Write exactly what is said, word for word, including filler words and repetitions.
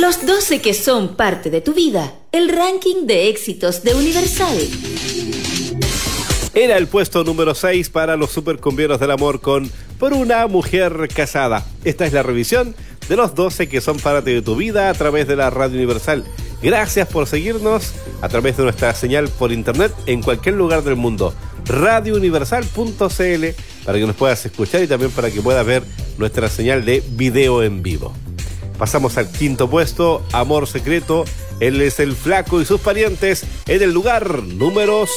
Los doce que son parte de tu vida. El ranking de éxitos de Universal. Era el puesto número seis para los supercumbieros del amor con Por una mujer casada. Esta es la revisión de los doce que son parte de tu vida a través de la Radio Universal. Gracias por seguirnos a través de nuestra señal por internet en cualquier lugar del mundo. radio universal punto c l para que nos puedas escuchar y también para que puedas ver nuestra señal de video en vivo. Pasamos al quinto puesto, Amor Secreto. Él es el Flaco y sus parientes en el lugar número